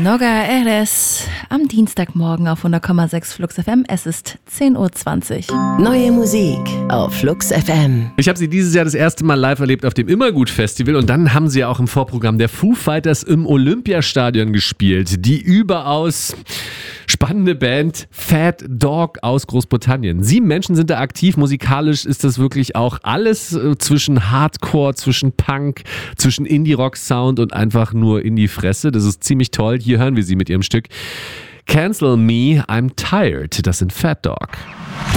Noga RS am Dienstagmorgen auf 100,6 Flux FM. Es ist 10.20 Uhr. Neue Musik auf Flux FM. Ich habe sie dieses Jahr das erste Mal live erlebt auf dem Immergut-Festival und dann haben sie ja auch im Vorprogramm der Foo Fighters im Olympiastadion gespielt. Die überaus spannende Band Fat Dog aus Großbritannien. 7 Menschen sind da aktiv. Musikalisch ist das wirklich auch alles zwischen Hardcore, zwischen Punk, zwischen Indie-Rock-Sound und einfach nur in die Fresse. Das ist ziemlich toll. Hier hören wir sie mit ihrem Stück Cancel Me, I'm Tired. Das sind Fat Dog.